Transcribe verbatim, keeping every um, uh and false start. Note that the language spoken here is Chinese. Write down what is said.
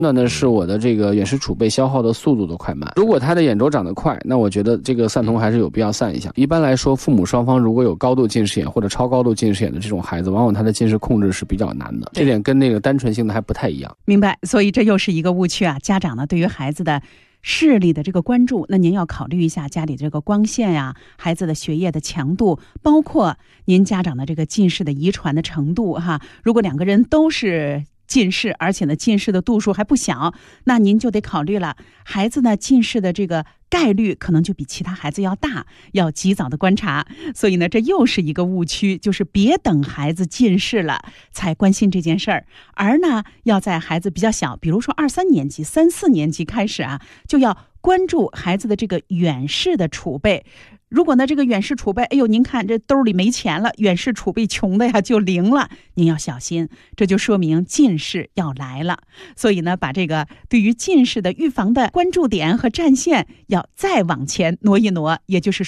那呢是我的这个远视储备消耗的速度的快慢。如果他的眼轴长得快，那我觉得这个散瞳还是有必要散一下。一般来说，父母双方如果有高度近视眼或者超高度近视眼的这种孩子，往往他的近视控制是比较难的，这点跟那个单纯性的还不太一样。 明白，所以这又是一个误区啊！家长呢对于孩子的视力的这个关注，那您要考虑一下家里这个光线呀、啊、孩子的学业的强度，包括您家长的这个近视的遗传的程度哈。如果两个人都是近视，而且呢近视的度数还不小，那您就得考虑了，孩子呢近视的这个概率可能就比其他孩子要大，要及早的观察。所以呢这又是一个误区，就是别等孩子近视了才关心这件事儿，而呢要在孩子比较小，比如说二三年级、三四年级开始啊，就要关注孩子的这个远视的储备。如果呢这个远视储备，哎呦您看这兜里没钱了，远视储备穷的呀就零了，您要小心，这就说明近视要来了。所以呢把这个对于近视的预防的关注点和战线要再往前挪一挪，也就是说